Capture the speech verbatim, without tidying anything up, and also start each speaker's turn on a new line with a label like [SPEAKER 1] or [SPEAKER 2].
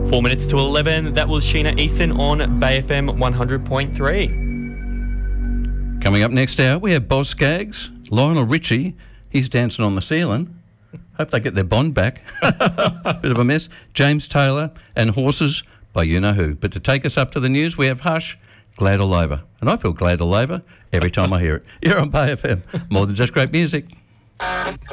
[SPEAKER 1] Four minutes to eleven. That was Sheena Easton on Bay F M one hundred point three.
[SPEAKER 2] Coming up next hour, we have Boz Skaggs, Lionel Richie. He's dancing on the ceiling. Hope they get their bond back. Bit of a mess. James Taylor and Horses by You Know Who. But to take us up to the news, we have Hush, Glad All Over. And I feel glad all over every time I hear it. You're on Bay F M. More than just great music.